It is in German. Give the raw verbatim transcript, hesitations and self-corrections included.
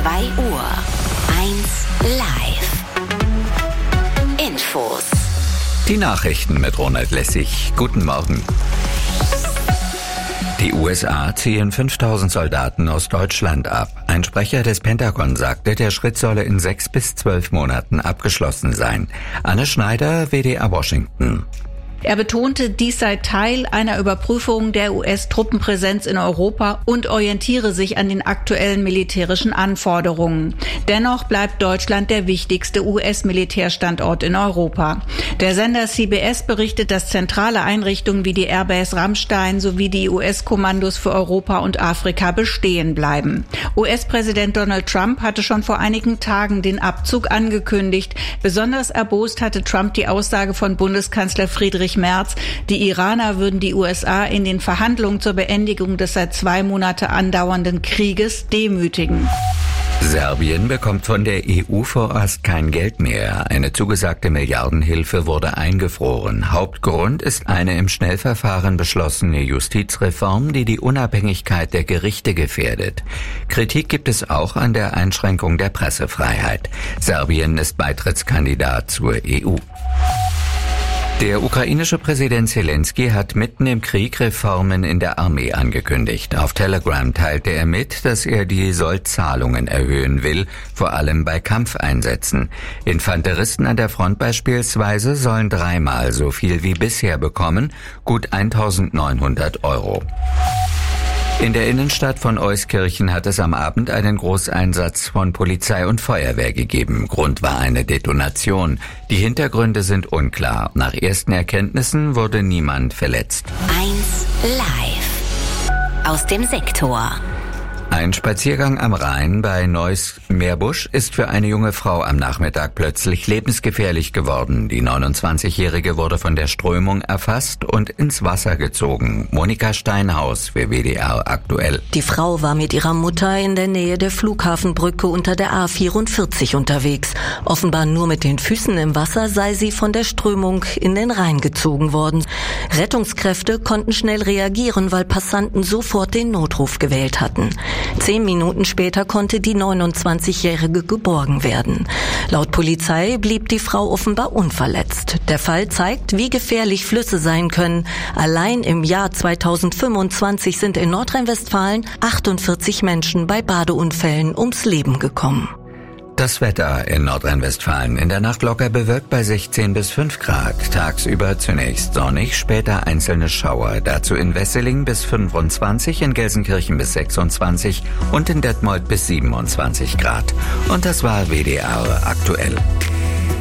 zwei Uhr. eins live. Infos. Die Nachrichten mit Ronald Lessig. Guten Morgen. Die U S A ziehen fünftausend Soldaten aus Deutschland ab. Ein Sprecher des Pentagon sagte, der Schritt solle in sechs bis zwölf Monaten abgeschlossen sein. Anne Schneider, W D R Washington. Er betonte, dies sei Teil einer Überprüfung der U S-Truppenpräsenz in Europa und orientiere sich an den aktuellen militärischen Anforderungen. Dennoch bleibt Deutschland der wichtigste U S-Militärstandort in Europa. Der Sender C B S berichtet, dass zentrale Einrichtungen wie die Airbase Ramstein sowie die U S-Kommandos für Europa und Afrika bestehen bleiben. U S-Präsident Donald Trump hatte schon vor einigen Tagen den Abzug angekündigt. Besonders erbost hatte Trump die Aussage von Bundeskanzler Friedrich Merz, die Iraner würden die U S A in den Verhandlungen zur Beendigung des seit zwei Monate andauernden Krieges demütigen. Serbien bekommt von der E U vorerst kein Geld mehr. Eine zugesagte Milliardenhilfe wurde eingefroren. Hauptgrund ist eine im Schnellverfahren beschlossene Justizreform, die die Unabhängigkeit der Gerichte gefährdet. Kritik gibt es auch an der Einschränkung der Pressefreiheit. Serbien ist Beitrittskandidat zur E U. Der ukrainische Präsident Zelensky hat mitten im Krieg Reformen in der Armee angekündigt. Auf Telegram teilte er mit, dass er die Soldzahlungen erhöhen will, vor allem bei Kampfeinsätzen. Infanteristen an der Front beispielsweise sollen dreimal so viel wie bisher bekommen, gut eintausendneunhundert Euro. In der Innenstadt von Euskirchen hat es am Abend einen Großeinsatz von Polizei und Feuerwehr gegeben. Grund war eine Detonation. Die Hintergründe sind unklar. Nach ersten Erkenntnissen wurde niemand verletzt. eins live. Aus dem Sektor. Ein Spaziergang am Rhein bei Neuss-Meerbusch ist für eine junge Frau am Nachmittag plötzlich lebensgefährlich geworden. Die neunundzwanzigjährige wurde von der Strömung erfasst und ins Wasser gezogen. Monika Steinhaus für W D R aktuell. Die Frau war mit ihrer Mutter in der Nähe der Flughafenbrücke unter der A vierundvierzig unterwegs. Offenbar nur mit den Füßen im Wasser sei sie von der Strömung in den Rhein gezogen worden. Rettungskräfte konnten schnell reagieren, weil Passanten sofort den Notruf gewählt hatten. Zehn Minuten später konnte die neunundzwanzigjährige geborgen werden. Laut Polizei blieb die Frau offenbar unverletzt. Der Fall zeigt, wie gefährlich Flüsse sein können. Allein im Jahr zweitausendfünfundzwanzig sind in Nordrhein-Westfalen achtundvierzig Menschen bei Badeunfällen ums Leben gekommen. Das Wetter in Nordrhein-Westfalen. In der Nacht locker bewölkt bei sechzehn bis fünf Grad. Tagsüber zunächst sonnig, später einzelne Schauer. Dazu in Wesseling bis fünfundzwanzig, in Gelsenkirchen bis sechsundzwanzig und in Detmold bis siebenundzwanzig Grad. Und das war W D R aktuell.